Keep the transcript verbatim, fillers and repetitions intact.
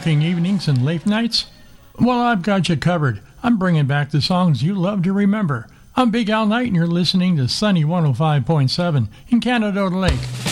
working evenings and late nights? Well, I've got you covered. I'm bringing back the songs you love to remember. I'm Big Al Knight, and you're listening to Sunny one oh five point seven in Canada Lake.